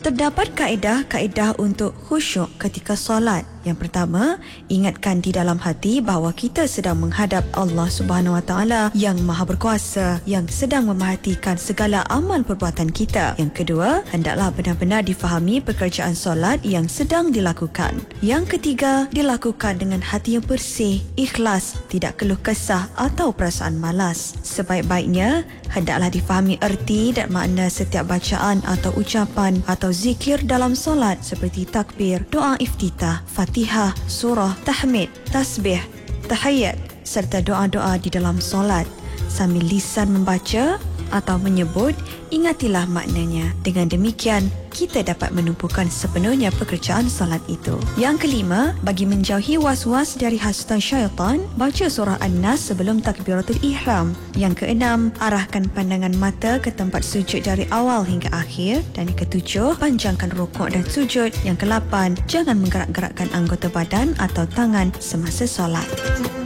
Terdapat kaedah-kaedah untuk khusyuk ketika solat. Yang pertama, ingatkan di dalam hati bahawa kita sedang menghadap Allah Subhanahu Wa Taala yang Maha Berkuasa, yang sedang memerhatikan segala amal perbuatan kita. Yang kedua, hendaklah benar-benar difahami pekerjaan solat yang sedang dilakukan. Yang ketiga, dilakukan dengan hati yang bersih, ikhlas, tidak keluh kesah atau perasaan malas. Sebaik-baiknya, hendaklah difahami erti dan makna setiap bacaan atau ucapan atau zikir dalam solat seperti takbir, doa iftitah, Fatihah, surah, tahmid, tasbih, tahiyat serta doa-doa di dalam solat. Sambil lisan membaca atau menyebut, ingatilah maknanya. Dengan demikian, kita dapat menumpukan sepenuhnya pekerjaan solat itu. Yang kelima, bagi menjauhi was-was dari hasutan syaitan, baca surah An-Nas sebelum takbiratul ihram. Yang keenam, arahkan pandangan mata ke tempat sujud dari awal hingga akhir. Dan yang ketujuh, panjangkan rukuk dan sujud. Yang kelapan, jangan menggerak-gerakkan anggota badan atau tangan semasa solat.